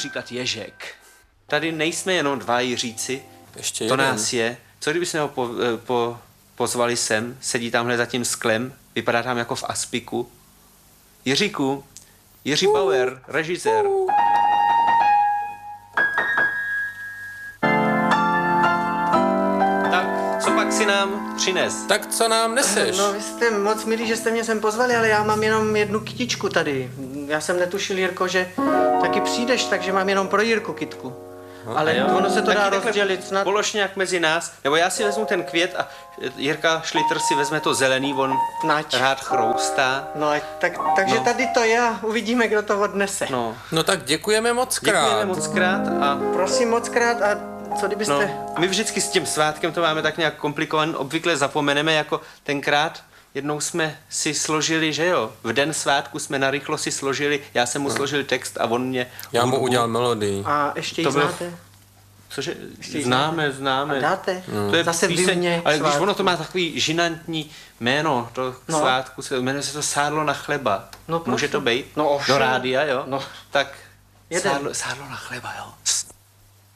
například Ježek. Tady nejsme jenom dva Jiříci, Ještě to jeden. nás je. Co kdybychom ho pozvali sem, sedí tamhle za tím sklem, vypadá tam jako v Aspiku. Jiříku, Jiří Bauer, režisér. Tak, co pak si nám přines? Tak co nám neseš? No, vy jste moc milí, že jste mě sem pozvali, ale já mám jenom jednu kytičku tady. Já jsem netušil, Jirko, že taky přijdeš, takže mám jenom pro Jirku kytku. Ale Jo, ono se to taky dá takhle rozdělit snad. Polož nějak mezi nás, nebo já si vezmu ten květ a Jirka Šlitr si vezme to zelený, on Nač. rád chroustá. No, takže No. tady to je a uvidíme, kdo to odnese. No, No tak děkujeme moc krát. děkujeme moc krát a Prosím moc krát a co kdybyste... no, my vždycky s tím svátkem to máme tak nějak komplikovaný, obvykle zapomeneme, jako tenkrát jednou jsme si složili, že jo, v den svátku jsme narychlo si složili, já jsem mu složil text a on mě... Já mu hudbu. udělal melodii. A ještě ji To bylo- znáte? Cože? ji Známe. A dáte? To je Zase píseň, vy mě ale když svátku. ono to má takový žinantní jméno, to No. svátku, jmenuje se to Sádlo na chleba. No, Může prosím. to být? No, ovšem. Do rádia, jo? No. Tak Jeden. sádlo na chleba, jo?